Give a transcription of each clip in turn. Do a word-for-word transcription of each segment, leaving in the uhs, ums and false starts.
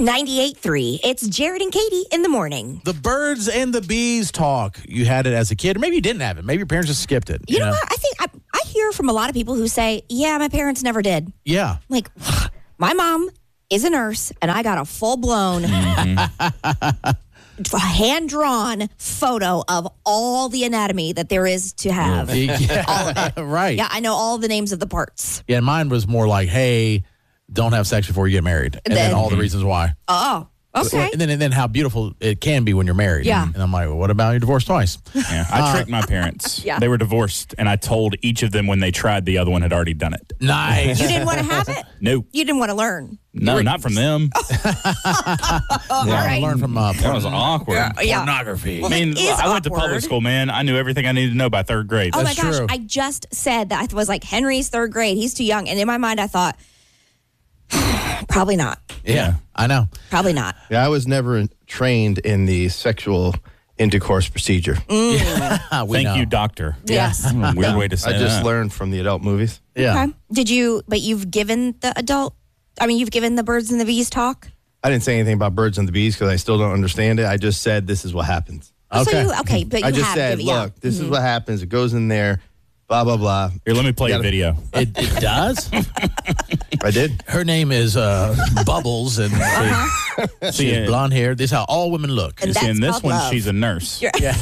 ninety-eight point three. It's Jared and Katie in the morning. The birds and the bees talk. You had it as a kid. Or maybe you didn't have it. Maybe your parents just skipped it. You, you know, know what? I think I, I hear from a lot of people who say, yeah, my parents never did. Yeah. Like, my mom is a nurse, and I got a full-blown, mm-hmm. hand-drawn photo of all the anatomy that there is to have. Yeah. All of it. Right. Yeah, I know all the names of the parts. Yeah, mine was more like, hey, don't have sex before you get married. And then, then all the reasons why. Oh, okay. And then, and then how beautiful it can be when you're married. Yeah. And I'm like, well, what about you divorced twice? Yeah, I tricked my parents. Yeah. They were divorced, and I told each of them when they tried, the other one had already done it. Nice. You didn't want to have it? No. You didn't want to learn? No, not from them. Yeah, all right. learn from uh, That was awkward. Yeah. Yeah. pornography. Well, I mean, it is I went to public awkward. school, man. I knew everything I needed to know by third grade. Oh, That's my gosh. true. I just said that I was like, Henry's third grade. He's too young. And in my mind, I thought, probably not. Yeah, I know. Probably not. Yeah, I was never trained in the sexual intercourse procedure. Mm. We Thank know. you, doctor. Yes. Weird way to say I just that. learned from the adult movies. Yeah. Okay. Did you, but you've given the adult, I mean, you've given the birds and the bees talk? I didn't say anything about birds and the bees because I still don't understand it. I just said this is what happens. Oh, So Okay. you, okay, but you I just have said, given, yeah. look, this is what happens. It goes in there, blah, blah, blah. Here, let me play You a gotta- video. It, it does? I did. Her name is uh, Bubbles, and Uh-huh. she has Yeah. blonde hair. This is how all women look. And You see, in that's this called one, love. she's a nurse.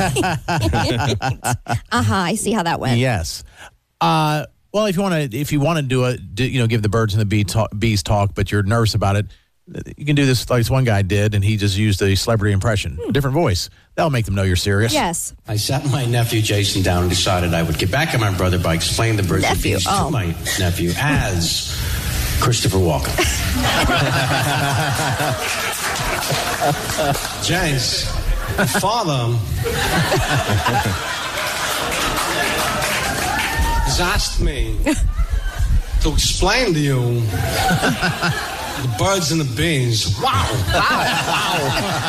Uh-huh, I see how that went. Yes. Uh, well, if you want to, if you want to do it, do, you know, give the birds and the bee talk, bees talk, but you're nervous about it, you can do this like this one guy did, and he just used a celebrity impression, a different voice. That'll make them know you're serious. Yes. I sat my nephew Jason down and decided I would get back at my brother by explaining the birds and Nephew, bees oh. to my nephew as Christopher Walken. James, father has asked me to explain to you the birds and the bees. Wow, wow, wow.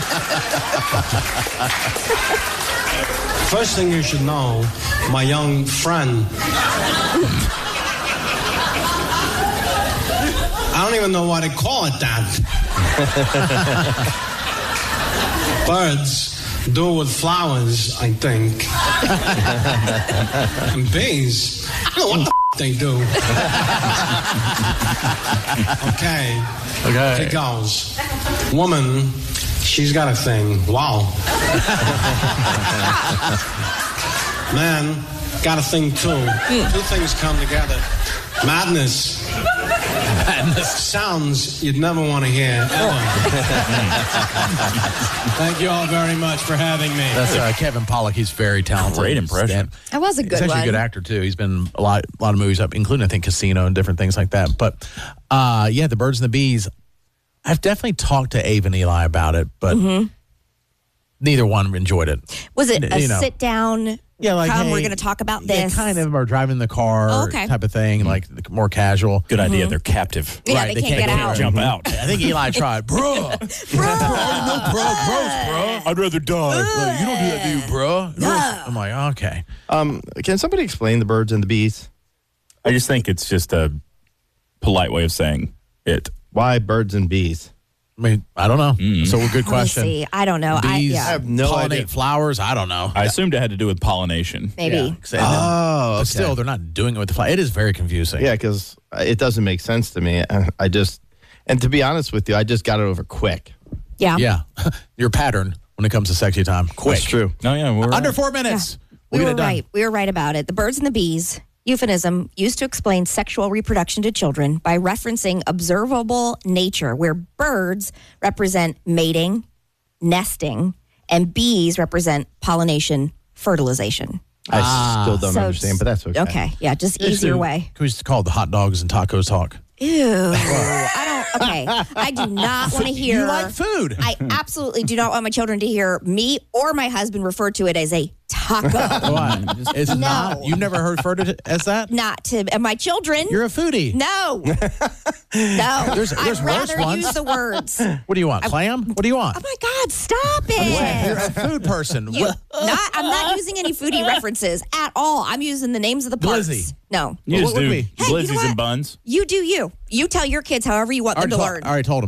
First thing you should know, my young friend, I don't even know why they call it that. Birds do with flowers, I think. And bees, I don't know what the f- they do. Okay. Okay. It goes. Woman, she's got a thing. Wow. Man, got a thing too. Two things come together. Madness. Madness. Sounds you'd never want to hear, ever. Thank you all very much for having me. That's uh, Kevin Pollak. He's very talented. Great impression. That was a good He's actually one. a good actor, too. He's been a lot, a lot of movies up, including, I think, Casino and different things like that. But, uh, yeah, the birds and the bees, I've definitely talked to Ava and Eli about it, but neither one enjoyed it. Was it a You know. sit down? Yeah, like, come, hey, we're going to talk about Yeah, this. kind of, or driving the car Oh, okay. type of thing, like more casual. Good idea. They're captive. Yeah, Right, they, they can't, can't get go out. Jump out. I think Eli tried. Bruh. Bruh. No, bro, gross, bro. I'd rather die. Like, you don't do that, do you, bro? I'm like, okay. Um, can somebody explain the birds and the bees? I just think it's just a polite way of saying it. Why birds and bees? I mean, I don't know. So, a good Let me question. see. I don't know. I, Bees yeah, I have no pollinate idea. flowers. I don't know. I assumed it had to do with pollination. maybe. Yeah, 'cause- and then- Oh, but okay. still, they're not doing it with the flower. It is very confusing. Yeah, because it doesn't make sense to me. I I just, and to be honest with you, I just got it over quick. Yeah. Yeah. Your pattern when it comes to sexy time. Quick. That's true. No, yeah, we're Under right. four minutes. We We'll were get it done. right. We were right about it. The birds and the bees, euphemism used to explain sexual reproduction to children by referencing observable nature, where birds represent mating, nesting, and bees represent pollination, fertilization. I still don't So understand, but that's okay. Okay. Yeah, just easier way. Can we just call it the hot dogs and tacos talk? Ew. I don't, okay. I do not want to hear. You like food. I absolutely do not want my children to hear me or my husband refer to it as a taco. Why? Is it No. not? You've never heard referred to it as that? Not to and my children. You're a foodie. No. No. There's- there's I'd worse rather ones. use the words. What do you want? Clam? What do you want? Oh my God, stop You're it. a food person. You- What- not, I'm not using any foodie references at all. I'm using the names of the parts. Glizzy. No. You What just would do we- Hey, you know glizzies what? and buns. You do you. You tell your kids however you want I them already, to told, learn. I already told him.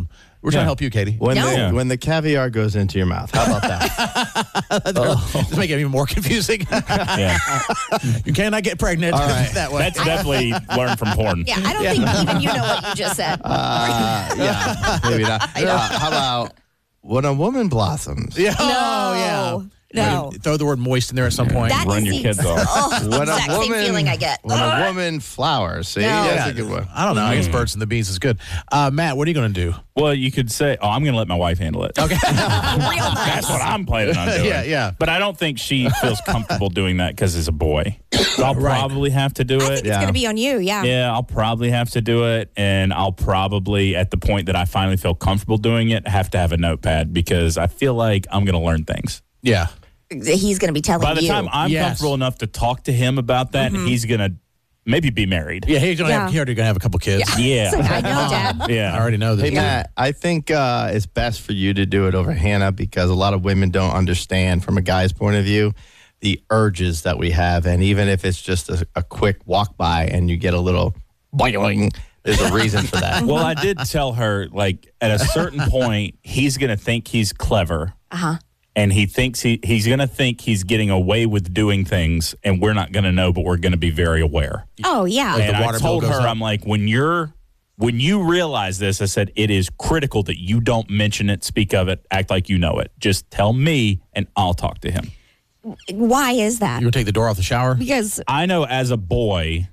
We're trying Yeah. to help you, Katie. When, No. the, Yeah. when the caviar goes into your mouth. How about that? Just make it even more confusing. Yeah. You cannot get pregnant that way. That's definitely learned from porn. Yeah, I don't think even you know what you just said. Uh, yeah, maybe not. Uh, how about when a woman blossoms? yeah. no, Oh, yeah. no. Maybe throw the word moist in there at some point. That Run is your the kids off. Oh, When exact a woman, same feeling I get. When a woman flowers. See, No. that's yeah, a good one. I don't know. I guess birds and the bees is good. Uh, Matt, what are you going to do? Well, you could say, oh, I'm going to let my wife handle it. Okay. Real nice. That's what I'm planning on doing. Yeah, yeah. But I don't think she feels comfortable doing that because it's a boy. So I'll Right. probably have to do I think it. it's Yeah. going to be on you. Yeah. Yeah, I'll probably have to do it. And I'll probably, at the point that I finally feel comfortable doing it, have to have a notepad because I feel like I'm going to learn things. Yeah. He's going to be telling By the you. time I'm Yes. comfortable enough to talk to him about that, he's going to maybe be married. Yeah, he's going to Yeah. have, he already going to have a couple kids. Yeah. It's like, I know, Dad. Yeah. I already know this. Hey, Matt, I think uh, it's best for you to do it over Hannah because a lot of women don't understand from a guy's point of view the urges that we have. And even if it's just a, a quick walk by and you get a little boing, there's a reason for that. Well, I did tell her, like, at a certain point, he's going to think he's clever. Uh-huh. And he thinks he, he's going to think he's getting away with doing things, and we're not going to know, but we're going to be very aware. Oh, yeah. Like and the I water bill told goes her, up. I'm like, when you're, when you realize this, I said, it is critical that you don't mention it, speak of it, act like you know it. Just tell me, and I'll talk to him. Why is that? You want to take the door off the shower? Because I know as a boy,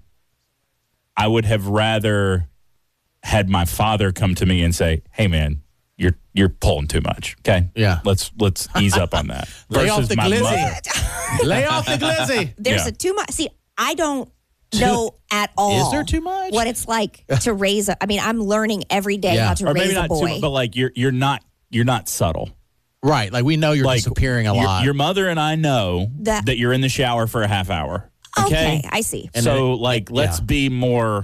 I would have rather had my father come to me and say, hey, man, you're you're pulling too much. Okay. Yeah. Let's let's ease up on that. Lay off Versus the my glizzy. mother. Lay off the glizzy. there's Yeah. a too much. See, I don't know at all. Is there too much? What it's like to raise a. I mean, I'm learning every day Yeah. how to Or raise maybe a not boy. too much, but like you're you're not you're not subtle. Right. Like we know you're Like disappearing a your, lot. your mother and I know That- that, you're in the shower for a half hour. Okay. okay, I see. And so then it- like let's yeah. be more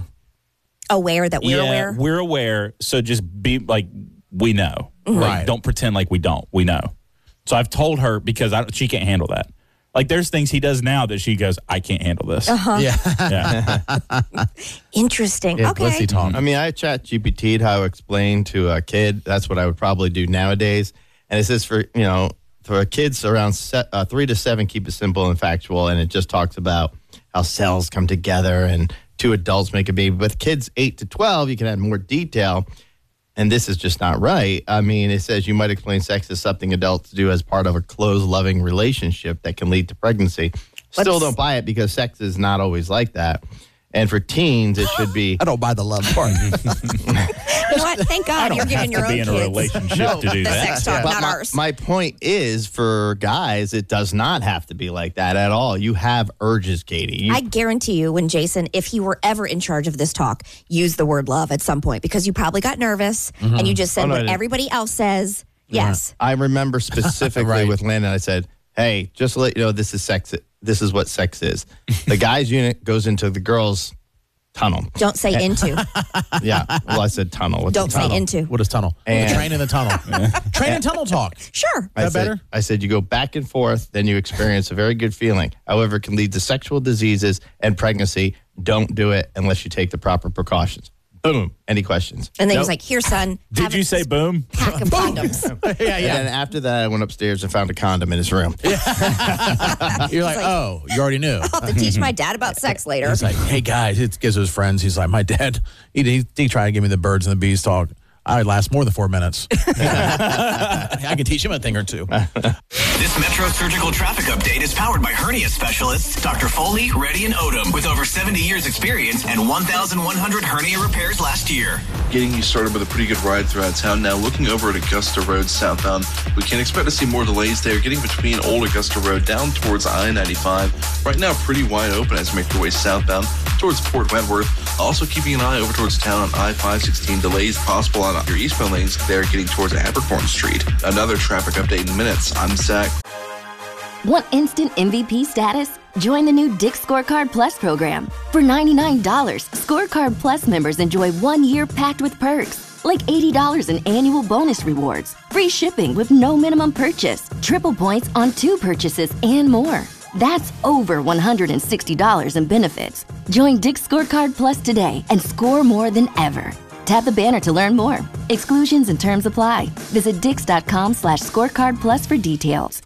Aware that we're yeah, aware. We're aware. So just be like we know. Like, Right. don't pretend like we don't. We know. So I've told her because I, she can't handle that. Like there's things he does now that she goes, I can't handle this. Uh-huh. yeah. Yeah. Interesting. yeah. okay. Glizzy talk. I mean, I chat G P T'd how to explain to a kid. That's what I would probably do nowadays. And it says for, you know, for kids around se- uh, three to seven, keep it simple and factual. And it just talks about how cells come together and two adults make a baby. But kids eight to twelve, you can add more detail. And this is just not right. I mean, it says you might explain sex as something adults do as part of a close, loving relationship that can lead to pregnancy. Still Let's- don't buy it because sex is not always like that. And for teens, it should be. I don't buy the love part. You know what? Thank God I don't you're have giving your to own be in a kids relationship to do the that. sex talk, But not my, ours. my point is, for guys, it does not have to be like that at all. You have urges, Katie. You, I guarantee you, when Jason, if he were ever in charge of this talk, used the word love at some point because you probably got nervous and you just said Oh, no, I what didn't. everybody else says. Yes. I remember specifically Right. with Landon, I said, hey, just to let you know, this is sex. This is what sex is. The guy's unit goes into the girls' tunnel. Don't say into. Yeah. Well, I said tunnel. What's Don't a say tunnel? into. What is tunnel? And- the train in the tunnel. Train and tunnel talk. Sure. I that said, better? I said, you go back and forth, then you experience a very good feeling. However, it can lead to sexual diseases and pregnancy. Don't do it unless you take the proper precautions. Boom. Any questions? And then he was Nope. like, here, son. Did have you a say boom? pack of condoms. yeah, And yeah. then after that, I went upstairs and found a condom in his room. You're like, oh, you already knew. I'll have to teach my dad about sex later. He's like, hey guys, it gives his friends. He's like, my dad, he, he, he tried to give me the birds and the bees talk. I last more than four minutes. I can teach him a thing or two. This Metro Surgical Traffic Update is powered by hernia specialists Doctor Foley, Reddy, and Odom with over seventy years experience and one thousand one hundred hernia repairs last year. Getting you started with a pretty good ride throughout town. Now looking over at Augusta Road southbound, we can expect to see more delays there, getting between Old Augusta Road down towards I ninety-five. Right now pretty wide open as you make your way southbound towards Port Wentworth. Also keeping an eye over towards town on I five sixteen. Delays possible on your eastbound lanes there getting towards Abercorn Street. Another traffic update in minutes. I'm Zach. Want instant M V P status? Join the new Dick's Scorecard Plus program. For ninety-nine dollars, Scorecard Plus members enjoy one year packed with perks, like eighty dollars in annual bonus rewards, free shipping with no minimum purchase, triple points on two purchases, and more. That's over one hundred sixty dollars in benefits. Join Dick's Scorecard Plus today and score more than ever. Tap the banner to learn more. Exclusions and terms apply. Visit dix.com slash scorecard plus for details.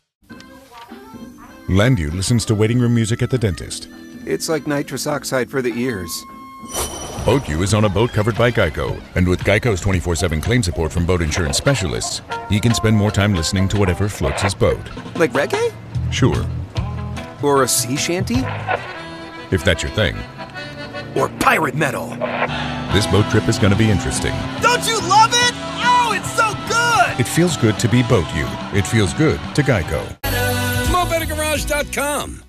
Landu listens to waiting room music at the dentist. It's like nitrous oxide for the ears. BoatU is on a boat covered by Geico. And with Geico's twenty-four seven claim support from boat insurance specialists, he can spend more time listening to whatever floats his boat. Like reggae? Sure. Or a sea shanty? If that's your thing. Or pirate metal. This boat trip is going to be interesting. Don't you love it? Oh, it's so good! It feels good to be BoatU. It feels good to Geico. mo better garage dot com.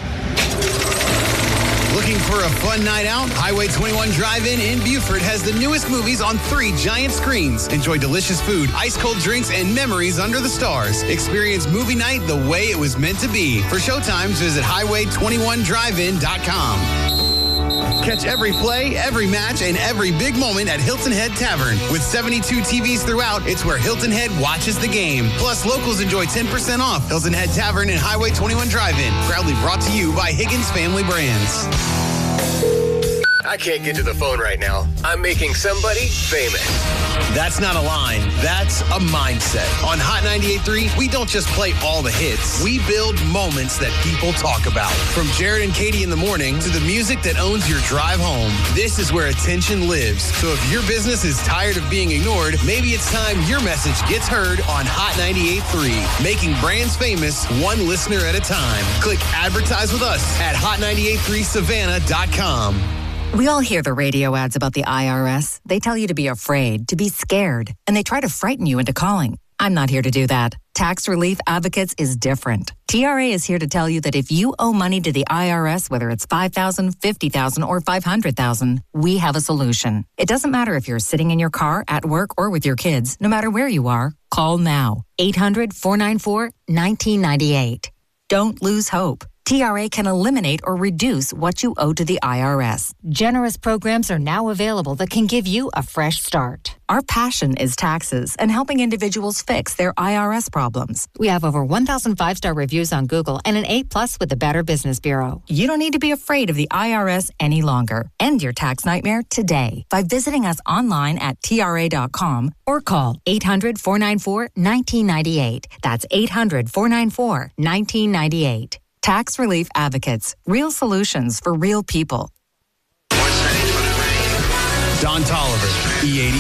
Looking for a fun night out? Highway twenty-one Drive-In in Buford has the newest movies on three giant screens. Enjoy delicious food, ice-cold drinks, and memories under the stars. Experience movie night the way it was meant to be. For showtimes, visit highway twenty-one drive in dot com. Catch every play, every match, and every big moment at Hilton Head Tavern. With seventy-two T Vs throughout, it's where Hilton Head watches the game. Plus, locals enjoy ten percent off. Hilton Head Tavern and Highway twenty-one Drive-In. Proudly brought to you by Higgins Family Brands. I can't get to the phone right now. I'm making somebody famous. That's not a line. That's a mindset. On Hot ninety-eight point three, we don't just play all the hits. We build moments that people talk about. From Jared and Katie in the morning to the music that owns your drive home. This is where attention lives. So if your business is tired of being ignored, maybe it's time your message gets heard on Hot ninety-eight point three. Making brands famous one listener at a time. Click advertise with us at hot ninety-eight point three savannah dot com. We all hear the radio ads about the I R S. They tell you to be afraid, to be scared, and they try to frighten you into calling. I'm not here to do that. Tax Relief Advocates is different. T R A is here to tell you that if you owe money to the I R S, whether it's five thousand dollars, fifty thousand dollars, or five hundred thousand dollars, we have a solution. It doesn't matter if you're sitting in your car, at work, or with your kids. No matter where you are, call now. eight hundred, four nine four, one nine nine eight. Don't lose hope. T R A can eliminate or reduce what you owe to the I R S. Generous programs are now available that can give you a fresh start. Our passion is taxes and helping individuals fix their I R S problems. We have over one thousand five-star reviews on Google and an A plus with the Better Business Bureau. You don't need to be afraid of the I R S any longer. End your tax nightmare today by visiting us online at T R A dot com or call eight hundred, four nine four, one nine nine eight. That's eight hundred, four nine four, one nine nine eight. Tax Relief Advocates. Real solutions for real people. Don Toliver, E eighty.